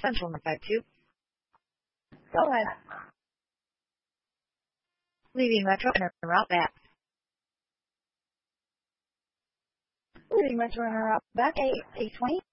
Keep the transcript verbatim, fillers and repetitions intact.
Central nine five two. Go ahead. Leaving Metro and route back. Leaving Metro and route back eight eight twenty.